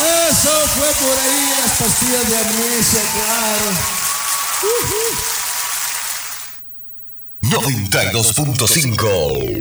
Eso fue por ahí las pastillas de amnesia, claro. 92.5